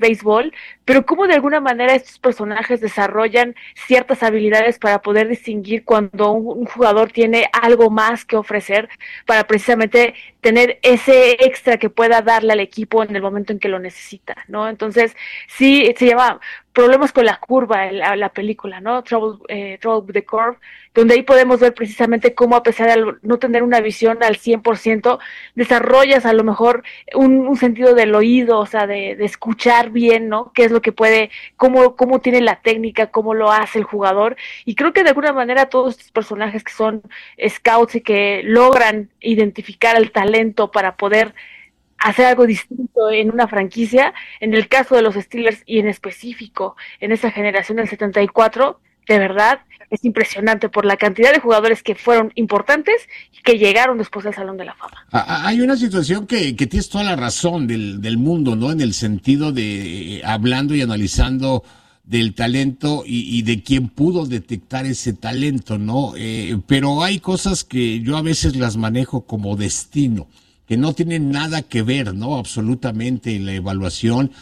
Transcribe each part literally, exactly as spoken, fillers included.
béisbol, pero cómo de alguna manera estos personajes desarrollan ciertas habilidades para poder distinguir cuando un, un jugador tiene algo más que ofrecer para precisamente tener ese extra que pueda darle al equipo en el momento en que lo necesita, ¿no? Entonces, sí, se llama Problemas con la curva, la, la película, ¿no? Trouble, eh, Trouble with the Curve, donde ahí podemos ver precisamente cómo a pesar de no tener una visión al cien por ciento, desarrollas a lo mejor un, un sentido del oído, o sea, de, de escuchar bien, ¿no? Qué es lo que puede, cómo, cómo tiene la técnica, cómo lo hace el jugador, y creo que de alguna manera todos estos personajes que son scouts y que logran identificar el talento para poder hacer algo distinto en una franquicia, en el caso de los Steelers y en específico en esa generación del setenta y cuatro, de verdad es impresionante por la cantidad de jugadores que fueron importantes y que llegaron después al Salón de la Fama. Ah, hay una situación que, que tienes toda la razón del, del mundo, ¿no? En el sentido de eh, hablando y analizando del talento y, y de quién pudo detectar ese talento, ¿no? Eh, pero hay cosas que yo a veces las manejo como destino, que no tienen nada que ver, ¿no? Absolutamente en la evaluación,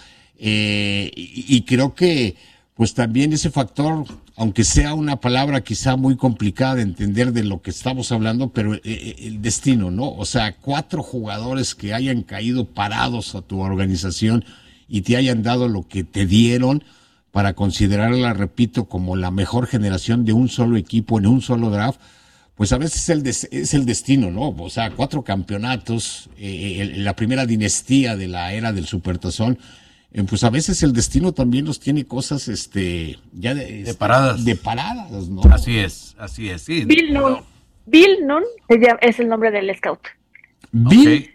eh, y, y creo que pues también ese factor, aunque sea una palabra quizá muy complicada de entender de lo que estamos hablando, pero eh, el destino, ¿no? O sea, cuatro jugadores que hayan caído parados a tu organización y te hayan dado lo que te dieron para considerarla, repito, como la mejor generación de un solo equipo en un solo draft, pues a veces el des, es el destino, ¿no? O sea, cuatro campeonatos, eh, el, la primera dinastía de la era del Supertazón, eh, pues a veces el destino también nos tiene cosas, este, ya de, de paradas. De paradas, ¿no? Así es, así es, sí. Bill Nunn, no. Bill Nunn es el nombre del scout. Bill okay.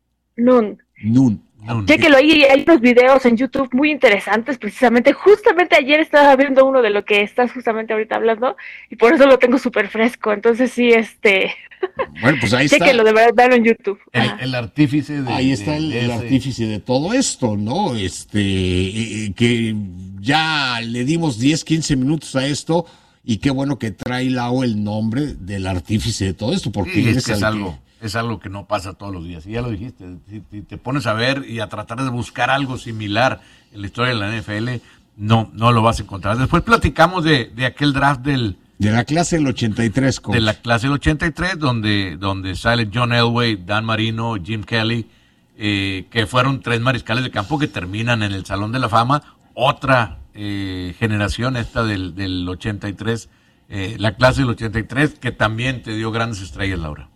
Nunn. Nunn. Chéquelo ahí, hay unos videos en YouTube muy interesantes, precisamente, justamente ayer estaba viendo uno de lo que estás justamente ahorita hablando, y por eso lo tengo súper fresco, entonces sí, este... Bueno, pues ahí Chéquelo, está. de verdad, dalo en YouTube. El, el artífice de... Ahí está de, el, de el artífice de todo esto, ¿no? Este, eh, que ya le dimos diez, quince minutos a esto, y qué bueno que trae Lau el nombre del artífice de todo esto, porque sí, es, es, que es algo... Que... Es algo que no pasa todos los días. Y ya lo dijiste, si, si te pones a ver y a tratar de buscar algo similar en la historia de la N F L, no, no lo vas a encontrar. Después platicamos de, de aquel draft del... De la clase del ochenta y tres. Coach. De la clase del ochenta y tres, donde, donde sale John Elway, Dan Marino, Jim Kelly, eh, que fueron tres mariscales de campo que terminan en el Salón de la Fama. Otra eh, generación, esta del, del ochenta y tres, eh, la clase del ochenta y tres, que también te dio grandes estrellas, Laura.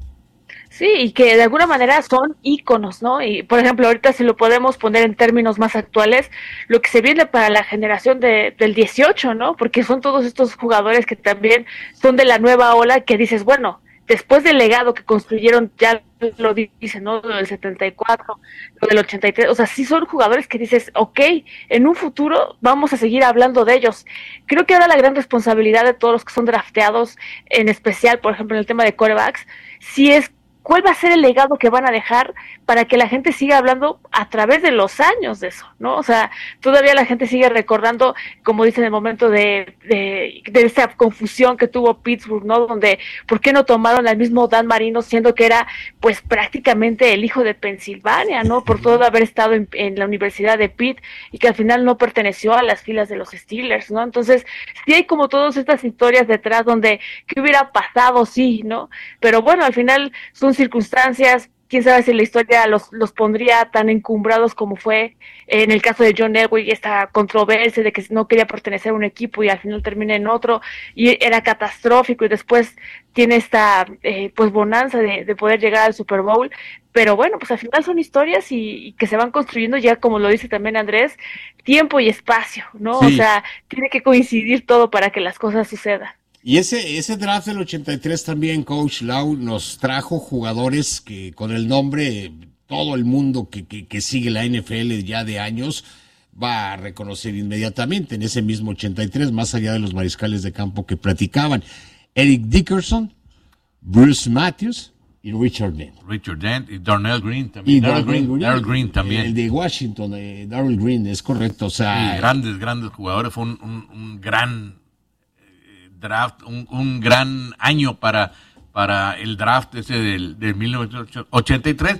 Sí, y que de alguna manera son íconos, ¿no? Y, por ejemplo, ahorita si lo podemos poner en términos más actuales, lo que se viene para la generación de, del dieciocho, ¿no? Porque son todos estos jugadores que también son de la nueva ola que dices, bueno, después del legado que construyeron, ya lo dicen, ¿no? Lo del setenta y cuatro, lo del ochenta y tres, o sea, sí son jugadores que dices, ok, en un futuro vamos a seguir hablando de ellos. Creo que ahora la gran responsabilidad de todos los que son drafteados, en especial, por ejemplo, en el tema de quarterbacks, sí es ¿cuál va a ser el legado que van a dejar para que la gente siga hablando a través de los años de eso, ¿no? O sea, todavía la gente sigue recordando, como dicen, el momento de, de, de esa confusión que tuvo Pittsburgh, ¿no? Donde, ¿por qué no tomaron al mismo Dan Marino, siendo que era, pues, prácticamente el hijo de Pensilvania, ¿no? Por todo haber estado en, en la Universidad de Pitt y que al final no perteneció a las filas de los Steelers, ¿no? Entonces, sí hay como todas estas historias detrás donde, ¿qué hubiera pasado? Sí, ¿no? Pero bueno, al final son circunstancias, quién sabe si la historia los, los pondría tan encumbrados como fue en el caso de John Elway, esta controversia de que no quería pertenecer a un equipo y al final termina en otro, y era catastrófico, y después tiene esta eh, pues bonanza de, de poder llegar al Super Bowl, pero bueno, pues al final son historias y, y que se van construyendo ya, como lo dice también Andrés, tiempo y espacio, ¿no? Sí. O sea, tiene que coincidir todo para que las cosas sucedan. Y ese, ese draft del ochenta y tres también, Coach Lau, nos trajo jugadores que con el nombre, todo el mundo que, que, que sigue la N F L ya de años va a reconocer inmediatamente en ese mismo ochenta y tres, más allá de los mariscales de campo que platicaban. Eric Dickerson, Bruce Matthews y Richard Dent. Richard Dent y Darnell Green también. Y Darrell Green, Green, Darrell Green también. El de Washington, eh, Darrell Green, es correcto. O sea, sí, grandes, grandes jugadores. Fue un, un, un gran draft, un, un gran año para, para el draft ese del, del mil novecientos ochenta y tres,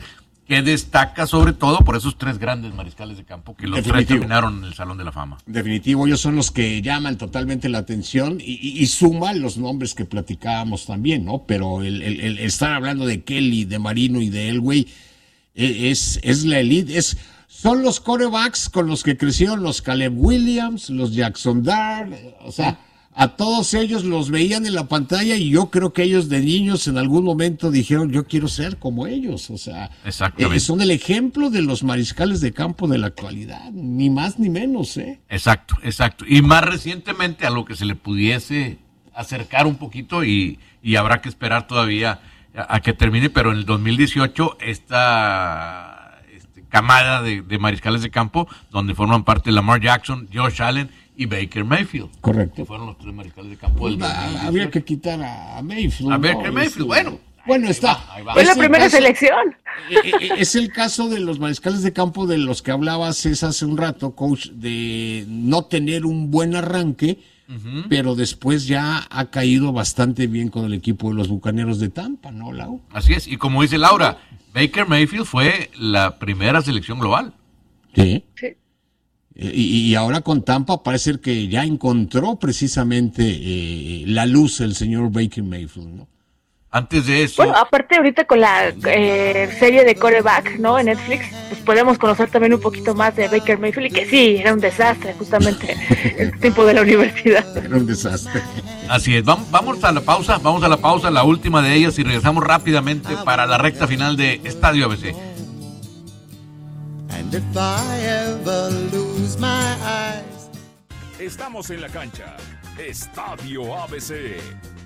que destaca sobre todo por esos tres grandes mariscales de campo que los Definitivo. tres terminaron en el Salón de la Fama. Definitivo, ellos son los que llaman totalmente la atención y, y, y suman los nombres que platicábamos también, ¿no? Pero el, el, el estar hablando de Kelly, de Marino y de Elway es, es la elite, es, son los quarterbacks con los que crecieron los Caleb Williams, los Jackson Dart, o sea, a todos ellos los veían en la pantalla y yo creo que ellos de niños en algún momento dijeron, yo quiero ser como ellos, o sea, eh, son el ejemplo de los mariscales de campo de la actualidad, ni más ni menos, ¿eh? Exacto, exacto. Y más recientemente a lo que se le pudiese acercar un poquito y, y habrá que esperar todavía a, a que termine, pero en el dos mil dieciocho esta este, camada de, de mariscales de campo, donde forman parte Lamar Jackson, Josh Allen y Baker Mayfield. Correcto. Que fueron los tres mariscales de campo del dos mil dieciocho. Habría que quitar a, a Mayfield. A ¿no? Baker Mayfield, es, bueno. Bueno, está. Fue la primera caso, selección. Es el caso de los mariscales de campo de los que hablabas es hace un rato, coach, de no tener un buen arranque, uh-huh. pero después ya ha caído bastante bien con el equipo de los Bucaneros de Tampa, ¿no, Lau? Así es, y como dice Laura, Baker Mayfield fue la primera selección global. Sí. Sí. Y, y ahora con Tampa parece que ya encontró precisamente eh, la luz el señor Baker Mayfield, ¿no? Antes de eso... Bueno, aparte ahorita con la eh, serie de quarterback, ¿no? En Netflix, pues podemos conocer también un poquito más de Baker Mayfield y que sí, era un desastre justamente el tiempo de la universidad. Era un desastre. Así es, vamos, vamos a la pausa, vamos a la pausa, la última de ellas y regresamos rápidamente para la recta final de Estadio A B C. And if I ever lose my eyes. Estamos en la cancha. Estadio A B C.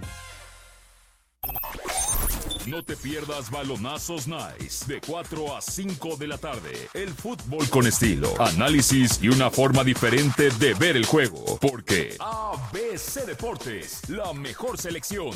No te pierdas Balonazos Nice de cuatro a cinco de la tarde. El fútbol con estilo, análisis y una forma diferente de ver el juego. Porque A B C Deportes, la mejor selección.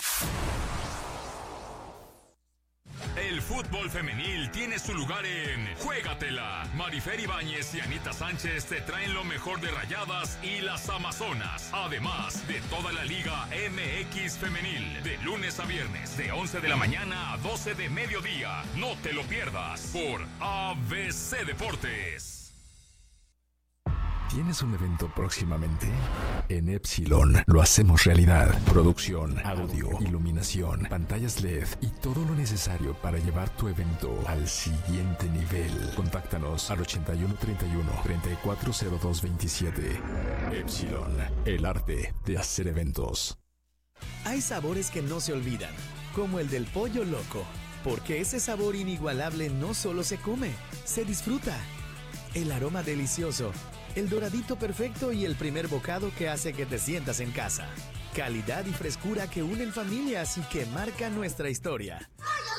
El fútbol femenil tiene su lugar en Juégatela. Marifer Ibáñez y Anita Sánchez te traen lo mejor de Rayadas y las Amazonas. Además de toda la Liga M X Femenil. De lunes a viernes, de once de la mañana a doce de mediodía. No te lo pierdas por A B C Deportes. ¿Tienes un evento próximamente? En Epsilon lo hacemos realidad. Producción, audio, iluminación, pantallas L E D y todo lo necesario para llevar tu evento al siguiente nivel. Contáctanos al ochenta y uno treinta y uno, treinta y cuatro cero dos veintisiete. Epsilon, el arte de hacer eventos. Hay sabores que no se olvidan, como el del pollo loco, porque ese sabor inigualable no solo se come, se disfruta. El aroma delicioso, el doradito perfecto y el primer bocado que hace que te sientas en casa. Calidad y frescura que unen familias y que marcan nuestra historia.